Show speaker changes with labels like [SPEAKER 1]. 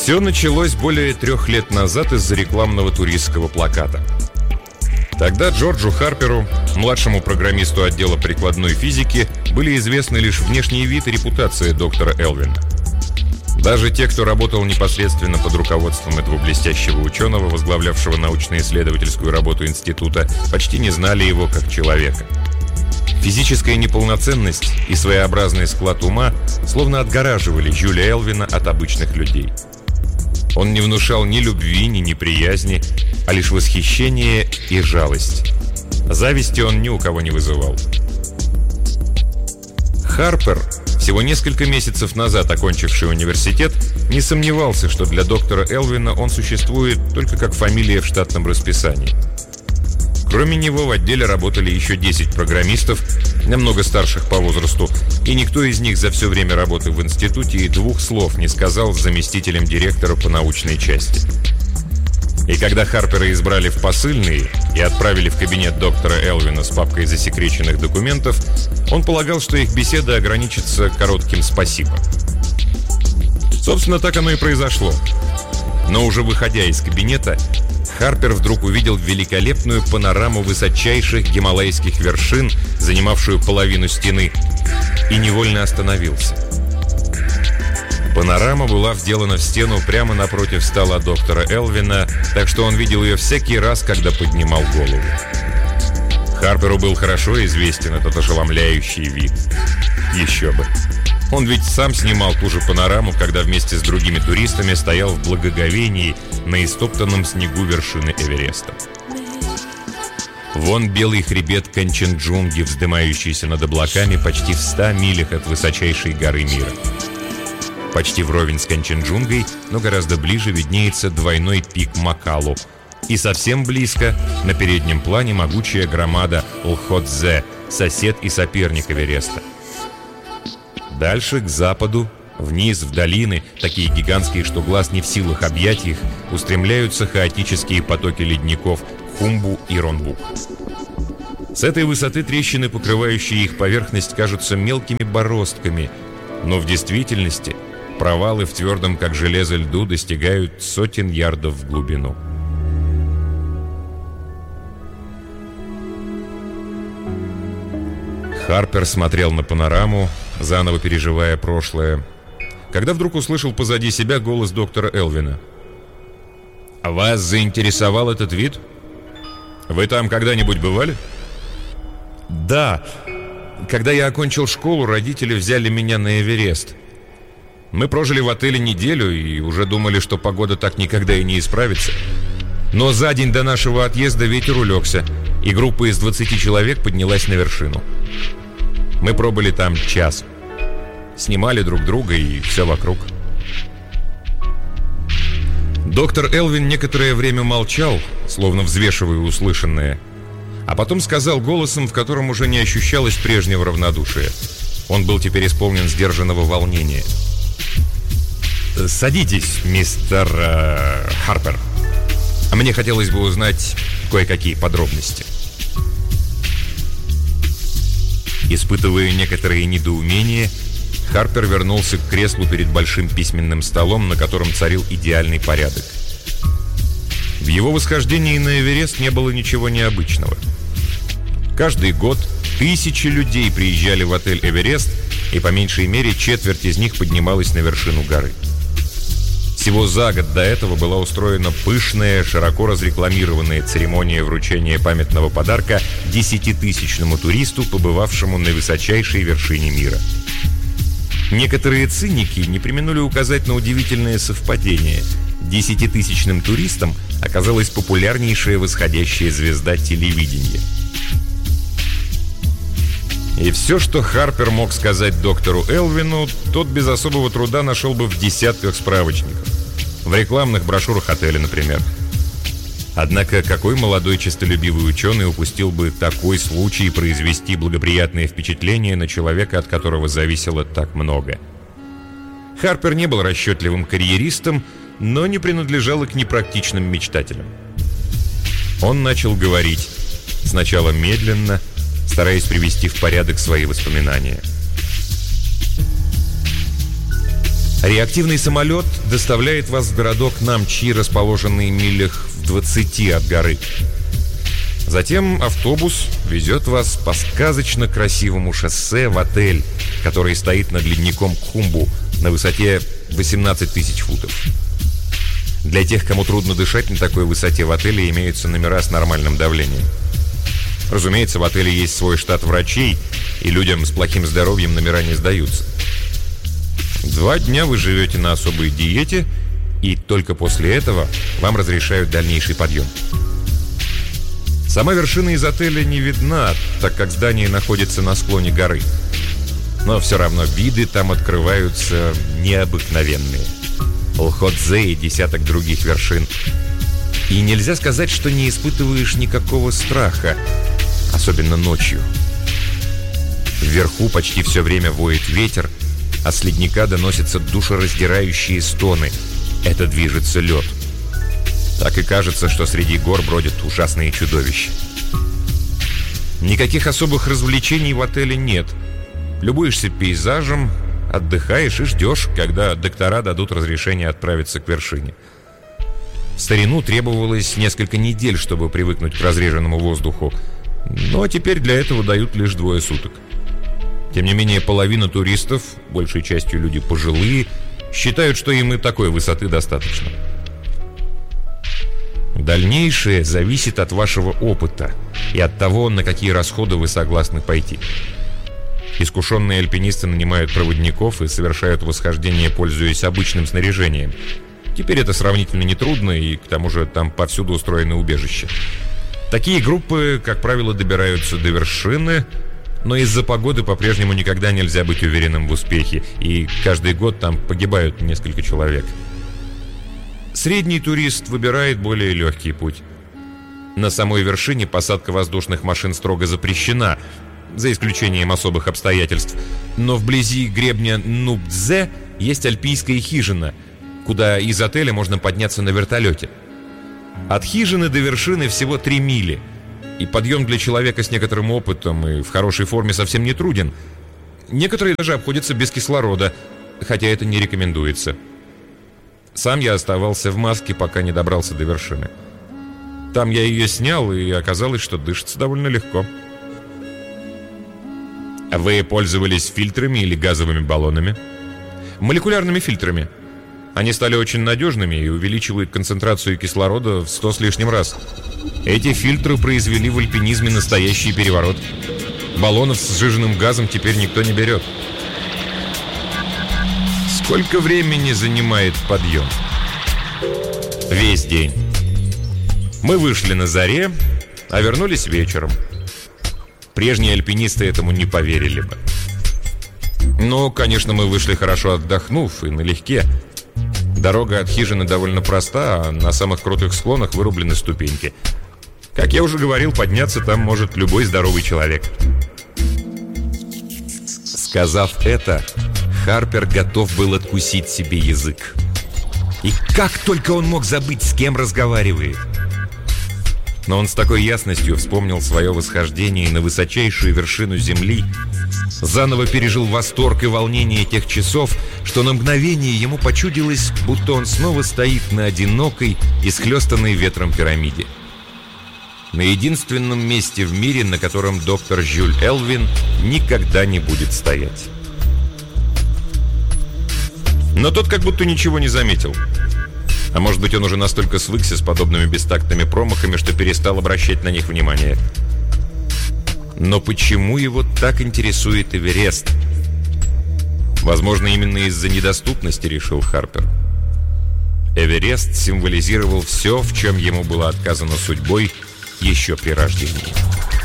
[SPEAKER 1] Все началось более 3 лет назад из-за рекламного туристского плаката. Тогда Джорджу Харперу, младшему программисту отдела прикладной физики, были известны лишь внешний вид и репутация доктора Элвина. Даже те, кто работал непосредственно под руководством этого блестящего ученого, возглавлявшего научно-исследовательскую работу института, почти не знали его как человека. Физическая неполноценность и своеобразный склад ума словно отгораживали Жюля Элвина от обычных людей. Он не внушал ни любви, ни неприязни, а лишь восхищение и жалость. Зависти он ни у кого не вызывал. Харпер, всего несколько месяцев назад окончивший университет, не сомневался, что для доктора Элвина он существует только как фамилия в штатном расписании. Кроме него в отделе работали еще 10 программистов, намного старших по возрасту, и никто из них за все время работы в институте и 2 слов не сказал с заместителем директора по научной части. И когда Харпера избрали в посыльные и отправили в кабинет доктора Элвина с папкой засекреченных документов, он полагал, что их беседа ограничится коротким «спасибо». Собственно, так оно и произошло. Но уже выходя из кабинета, Харпер вдруг увидел великолепную панораму высочайших гималайских вершин, занимавшую половину стены, и невольно остановился. Панорама была вделана в стену прямо напротив стола доктора Элвина, так что он видел ее всякий раз, когда поднимал голову. Харперу был хорошо известен этот ошеломляющий вид. Еще бы. Он ведь сам снимал ту же панораму, когда вместе с другими туристами стоял в благоговении на истоптанном снегу вершины Эвереста. Вон белый хребет Канченджунги, вздымающийся над облаками почти в 100 милях от высочайшей горы мира. Почти вровень с Канченджунгой, но гораздо ближе виднеется двойной пик Макалу. И совсем близко, на переднем плане, могучая громада Лхотзе, сосед и соперник Эвереста. Дальше, к западу, вниз, в долины, такие гигантские, что глаз не в силах объять их, устремляются хаотические потоки ледников Хумбу и Ронбук. С этой высоты трещины, покрывающие их поверхность, кажутся мелкими бороздками, но в действительности провалы в твердом, как железо, льду достигают сотен ярдов в глубину. Харпер смотрел на панораму, заново переживая прошлое, когда вдруг услышал позади себя голос доктора Элвина. «А вас заинтересовал этот вид? Вы там когда-нибудь бывали?» «Да. Когда я окончил школу, родители взяли меня на Эверест. Мы прожили в отеле неделю и уже думали, что погода так никогда и не исправится. Но за день до нашего отъезда ветер улегся, и группа из 20 человек поднялась на вершину. Мы пробыли там час. Снимали друг друга и все вокруг». Доктор Элвин некоторое время молчал, словно взвешивая услышанное, а потом сказал голосом, в котором уже не ощущалось прежнего равнодушия. Он был теперь исполнен сдержанного волнения. «Садитесь, мистер Харпер. Мне хотелось бы узнать кое-какие подробности». Испытывая некоторые недоумения, Харпер вернулся к креслу перед большим письменным столом, на котором царил идеальный порядок. В его восхождении на Эверест не было ничего необычного. Каждый год тысячи людей приезжали в отель «Эверест», и по меньшей мере четверть из них поднималась на вершину горы. Всего за год до этого была устроена пышная, широко разрекламированная церемония вручения памятного подарка 10-тысячному туристу, побывавшему на высочайшей вершине мира. Некоторые циники не преминули указать на удивительное совпадение. 10-тысячным туристом оказалась популярнейшая восходящая звезда телевидения. И все, что Харпер мог сказать доктору Элвину, тот без особого труда нашел бы в десятках справочников. В рекламных брошюрах отеля, например. Однако какой молодой честолюбивый ученый упустил бы такой случай произвести благоприятное впечатление на человека, от которого зависело так много? Харпер не был расчетливым карьеристом, но не принадлежал и к непрактичным мечтателям. Он начал говорить, сначала медленно, стараясь привести в порядок свои воспоминания. Реактивный самолет доставляет вас в городок Намчи, расположенный в милях в 20 от горы. Затем автобус везет вас по сказочно красивому шоссе в отель, который стоит над ледником Кхумбу на высоте 18 тысяч футов. Для тех, кому трудно дышать на такой высоте, в отеле имеются номера с нормальным давлением. Разумеется, в отеле есть свой штат врачей, и людям с плохим здоровьем номера не сдаются. 2 дня вы живете на особой диете, и только после этого вам разрешают дальнейший подъем. Сама вершина из отеля не видна, так как здание находится на склоне горы. Но все равно виды там открываются необыкновенные. Лхотзе и десяток других вершин. И нельзя сказать, что не испытываешь никакого страха, особенно ночью. Вверху почти все время воет ветер, а с ледника доносятся душераздирающие стоны. Это движется лед. Так и кажется, что среди гор бродят ужасные чудовища. Никаких особых развлечений в отеле нет. Любуешься пейзажем, отдыхаешь и ждешь, когда доктора дадут разрешение отправиться к вершине. В старину требовалось несколько недель, чтобы привыкнуть к разреженному воздуху, но теперь для этого дают лишь 2 суток. Тем не менее, половина туристов, большей частью люди пожилые, считают, что им и такой высоты достаточно. Дальнейшее зависит от вашего опыта и от того, на какие расходы вы согласны пойти. Искушенные альпинисты нанимают проводников и совершают восхождение, пользуясь обычным снаряжением. Теперь это сравнительно нетрудно, и к тому же там повсюду устроены убежища. Такие группы, как правило, добираются до вершины, но из-за погоды по-прежнему никогда нельзя быть уверенным в успехе, и каждый год там погибают несколько человек. Средний турист выбирает более легкий путь. На самой вершине посадка воздушных машин строго запрещена, за исключением особых обстоятельств, но вблизи гребня Нубдзе есть альпийская хижина, куда из отеля можно подняться на вертолете. От хижины до вершины всего 3 мили, и подъем для человека с некоторым опытом и в хорошей форме совсем не труден. Некоторые даже обходятся без кислорода, хотя это не рекомендуется. Сам я оставался в маске, пока не добрался до вершины. Там я ее снял, и оказалось, что дышится довольно легко. Вы пользовались фильтрами или газовыми баллонами? Молекулярными фильтрами. Они стали очень надежными и увеличивают концентрацию кислорода в 100 с лишним раз. Эти фильтры произвели в альпинизме настоящий переворот. Баллонов с сжиженным газом теперь никто не берет. Сколько времени занимает подъем? Весь день. Мы вышли на заре, а вернулись вечером. Прежние альпинисты этому не поверили бы. Но, конечно, мы вышли хорошо отдохнув и налегке. Дорога от хижины довольно проста, а на самых крутых склонах вырублены ступеньки. Как я уже говорил, подняться там может любой здоровый человек. Сказав это, Харпер готов был откусить себе язык. И как только он мог забыть, с кем разговаривает. Но он с такой ясностью вспомнил свое восхождение на высочайшую вершину Земли, заново пережил восторг и волнение тех часов, что на мгновение ему почудилось, будто он снова стоит на одинокой, исхлестанной ветром пирамиде. На единственном месте в мире, на котором доктор Жюль Элвин никогда не будет стоять. Но тот как будто ничего не заметил. А может быть, он уже настолько свыкся с подобными бестактными промахами, что перестал обращать на них внимание. Но почему его так интересует Эверест? Возможно, именно из-за недоступности, решил Харпер. Эверест символизировал все, в чем ему было отказано судьбой еще при рождении.